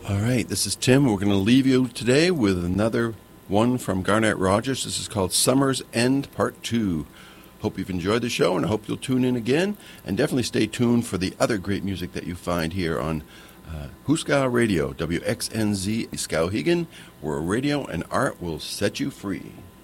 All right, this is Tim. We're going to leave you today with another one from Garnett Rogers. This is called Summer's End Part 2. Hope you've enjoyed the show, and I hope you'll tune in again. And definitely stay tuned for the other great music that you find here on Huska Radio, WXNZ Skowhegan, where radio and art will set you free.